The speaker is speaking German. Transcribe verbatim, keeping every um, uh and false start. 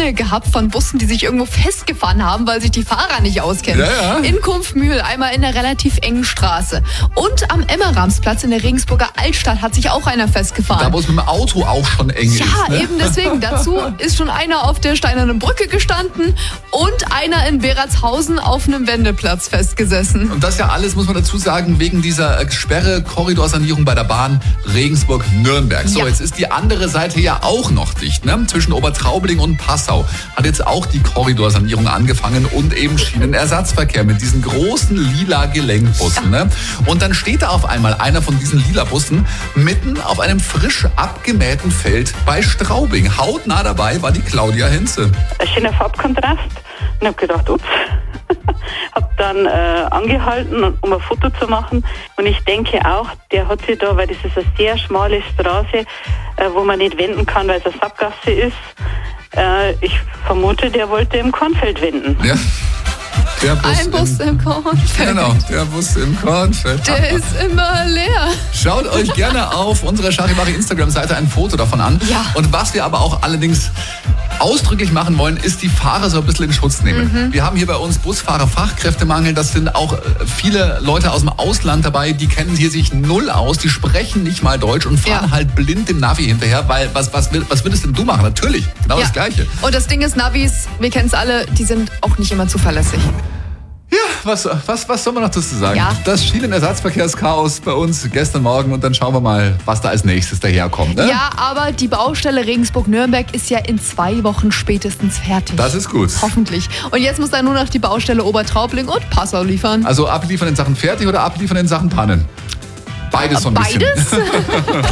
Panne gehabt von Bussen, die sich irgendwo festgefahren haben, weil sich die Fahrer nicht auskennen. Ja, ja. In Kumpfmühl, einmal in der relativ engen Straße. Und am Emmeramsplatz in der Regensburger Altstadt hat sich auch einer festgefahren. Da, wo es mit dem Auto auch schon eng Ja, ist. Ne? eben deswegen. Dazu ist schon einer auf der Steinernen Brücke gestanden und einer in Beratshausen auf einem Wendeplatz festgesessen. Und das ja alles, muss man dazu sagen, wegen dieser Sperre, Korridorsanierung bei der Bahn Regensburg-Nürnberg. So, Ja. jetzt ist die andere Seite ja auch noch dicht. Ne? Zwischen Obertraubling und Passau hat jetzt auch die Korridorsanierung angefangen und eben Schienenersatzverkehr mit diesen großen lila Gelenkbussen. Ne? Und dann steht da auf einmal einer von diesen lila Bussen mitten auf einem frisch abgemähten Feld bei Straubing. Hautnah dabei war die Claudia Hinze. Ein schöner Farbkontrast. Und habe gedacht, ups. Habe dann äh, angehalten, um ein Foto zu machen. Und ich denke auch, der hat sich da, weil das ist eine sehr schmale Straße, äh, wo man nicht wenden kann, weil es eine Sackgasse ist. Äh, ich vermute, der wollte im Kornfeld wenden. Ja. Der Bus Ein Bus im Kornfeld. Genau, der Bus im Kornfeld. Der ist immer leer. Schaut euch gerne auf unserer Charivari Instagram-Seite ein Foto davon an. Ja. Und was wir aber auch allerdings ausdrücklich machen wollen, ist die Fahrer so ein bisschen in Schutz nehmen. Mhm. Wir haben hier bei uns Busfahrer-Fachkräftemangel. Das sind auch viele Leute aus dem Ausland dabei, die kennen hier sich null aus, die sprechen nicht mal Deutsch und fahren Ja. halt blind dem Navi hinterher, weil was, was, was würdest denn du machen? Natürlich, genau Ja. das Gleiche. Und das Ding ist, Navis, wir kennen es alle, die sind auch nicht immer zuverlässig. Ja, was, was, was soll man noch dazu sagen? Ja. Das Schienenersatzverkehrschaos bei uns gestern Morgen und dann schauen wir mal, was da als nächstes daherkommt. Ne? Ja, aber die Baustelle Regensburg-Nürnberg ist ja in zwei Wochen spätestens fertig. Das ist gut. Hoffentlich. Und jetzt muss dann nur noch die Baustelle Obertraubling und Passau liefern. Also abliefern in Sachen fertig oder abliefern in Sachen Pannen? Beides so ein bisschen. Beides?